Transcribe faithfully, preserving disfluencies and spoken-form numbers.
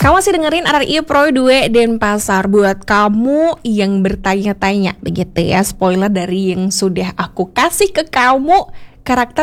Kamu masih dengerin R R I Pro dua Denpasar. Buat kamu yang bertanya-tanya begitu ya, spoiler dari yang sudah aku kasih ke kamu, karakter